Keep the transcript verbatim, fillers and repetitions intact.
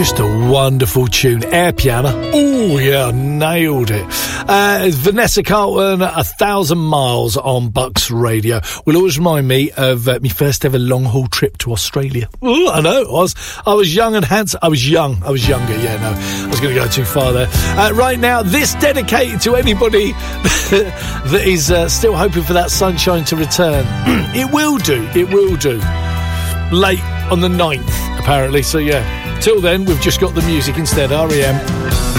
just a wonderful tune. Air Piano. Oh, yeah, nailed it. Uh, Vanessa Carlton, A Thousand Miles on Bucks Radio. Will always remind me of uh, my first ever long-haul trip to Australia. Ooh, I know, I was, I was young and handsome. I was young. I was younger, yeah, no. I was going to go too far there. Uh, right now, this dedicated to anybody that is uh, still hoping for that sunshine to return. It will do. It will do. Late on the ninth, apparently. So, yeah. Till then, we've just got the music instead. R E M